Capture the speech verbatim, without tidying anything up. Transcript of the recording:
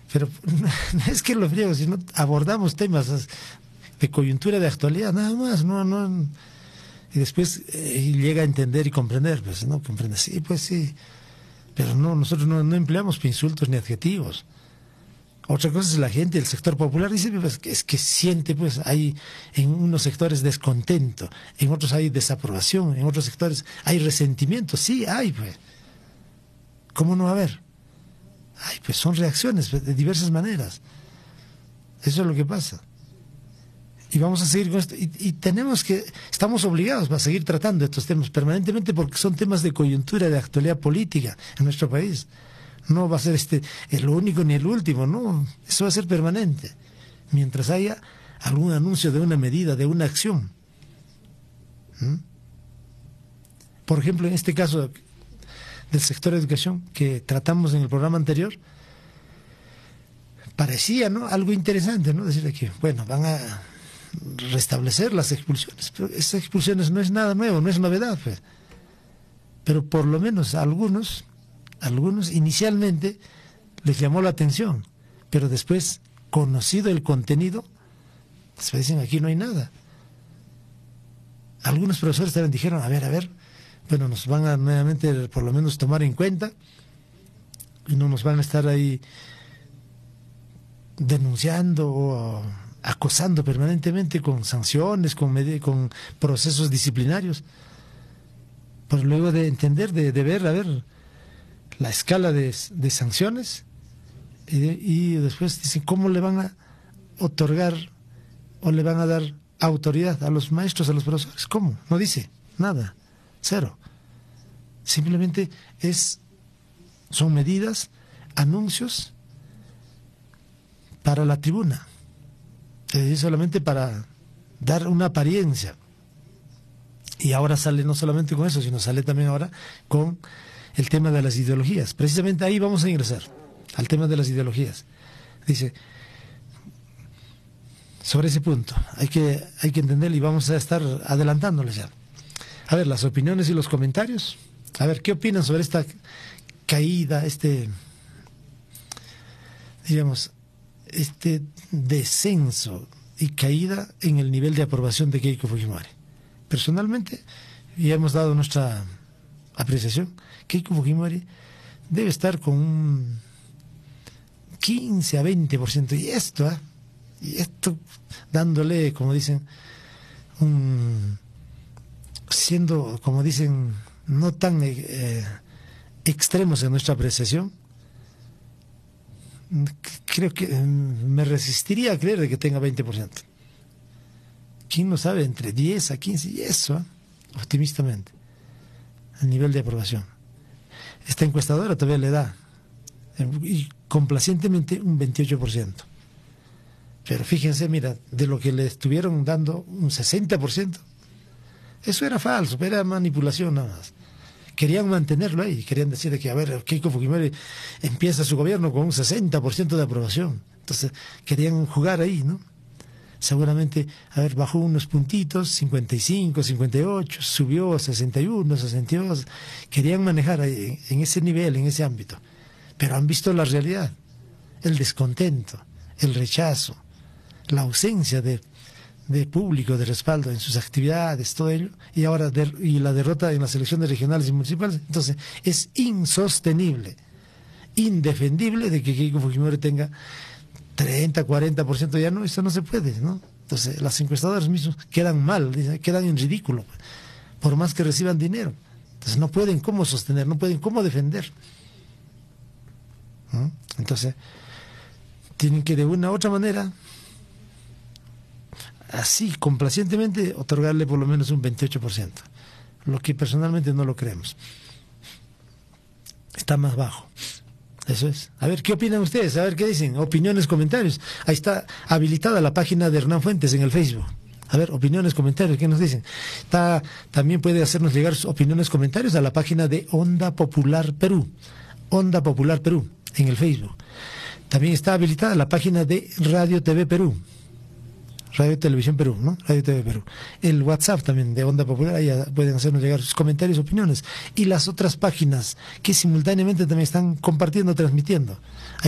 Pero no es que lo friego, sino abordamos temas de coyuntura, de actualidad, nada más, no, no. Y después eh, llega a entender y comprender, pues, ¿no? Comprende, sí, pues sí. Pero no, nosotros no, no empleamos insultos ni adjetivos. Otra cosa es la gente, el sector popular dice, pues, que es que siente, pues, hay en unos sectores descontento, en otros hay desaprobación, en otros sectores hay resentimiento, sí, hay, pues. ¿Cómo no va a haber? Ay, pues son reacciones de diversas maneras. Eso es lo que pasa. Y vamos a seguir con esto. Y, y tenemos que, estamos obligados a seguir tratando estos temas permanentemente porque son temas de coyuntura, de actualidad política en nuestro país. No va a ser este el único ni el último, no. Eso va a ser permanente. Mientras haya algún anuncio de una medida, de una acción. ¿Mm? Por ejemplo, en este caso del sector de educación que tratamos en el programa anterior, parecía, ¿no?, algo interesante, ¿no? Decir que, bueno, van a restablecer las expulsiones, pero esas expulsiones no es nada nuevo, no es novedad, pues. Pero por lo menos a algunos, algunos inicialmente les llamó la atención, pero después, conocido el contenido, se dicen, aquí no hay nada. Algunos profesores también dijeron, a ver, a ver, bueno, nos van a nuevamente por lo menos tomar en cuenta y no nos van a estar ahí denunciando o acosando permanentemente con sanciones, con, con procesos disciplinarios. Pues luego de entender, de, de ver, a ver, la escala de, de sanciones y, de, y después dicen cómo le van a otorgar o le van a dar autoridad a los maestros, a los profesores. ¿Cómo? No dice nada. Cero. Simplemente es, son medidas, anuncios para la tribuna. Es decir, solamente para dar una apariencia. Y ahora sale no solamente con eso, sino sale también ahora con el tema de las ideologías. Precisamente ahí vamos a ingresar, al tema de las ideologías. Dice, sobre ese punto, hay que, hay que entenderlo y vamos a estar adelantándoles ya. A ver, las opiniones y los comentarios. A ver, ¿qué opinan sobre esta caída, este, digamos, este descenso y caída en el nivel de aprobación de Keiko Fujimori? Personalmente, ya hemos dado nuestra apreciación, Keiko Fujimori debe estar con un quince a veinte por ciento, y esto, ¿eh? y esto dándole, como dicen, un... siendo, como dicen, no tan eh, extremos en nuestra apreciación, creo que eh, me resistiría a creer de que tenga veinte por ciento. ¿Quién no sabe? Entre diez a quince, y eso, ¿eh? optimistamente, el nivel de aprobación. Esta encuestadora todavía le da, eh, y complacientemente, un veintiocho por ciento. Pero fíjense, mira, de lo que le estuvieron dando un sesenta por ciento, eso era falso, era manipulación nada más. Querían mantenerlo ahí, querían decir que, a ver, Keiko Fujimori empieza su gobierno con un sesenta por ciento de aprobación. Entonces, querían jugar ahí, ¿no? Seguramente, a ver, bajó unos puntitos, cincuenta y cinco, cincuenta y ocho, subió a sesenta y uno, sesenta y dos. Querían manejar ahí, en ese nivel, en ese ámbito. Pero han visto la realidad, el descontento, el rechazo, la ausencia de... de público, de respaldo en sus actividades, todo ello, y ahora de, y la derrota en las elecciones regionales y municipales. Entonces es insostenible, indefendible de que Keiko Fujimori tenga treinta, cuarenta por ciento, ya no, eso no se puede, ¿no? Entonces las encuestadoras mismas quedan mal, quedan en ridículo, por más que reciban dinero. Entonces no pueden cómo sostener, no pueden cómo defender, ¿no? Entonces tienen que de una u otra manera, así, complacientemente, otorgarle por lo menos un veintiocho por ciento, lo que personalmente no lo creemos. Está más bajo. Eso es. A ver, ¿qué opinan ustedes? A ver, ¿qué dicen? Opiniones, comentarios. Ahí está habilitada la página de Hernán Fuentes en el Facebook. A ver, opiniones, comentarios, ¿qué nos dicen? Está, también puede hacernos llegar sus opiniones, comentarios a la página de Onda Popular Perú. Onda Popular Perú, en el Facebook. También está habilitada la página de Radio T V Perú. Radio Televisión Perú, ¿no? Radio T V Perú. El WhatsApp también de Onda Popular, ahí pueden hacernos llegar sus comentarios, opiniones. Y las otras páginas que simultáneamente también están compartiendo, transmitiendo.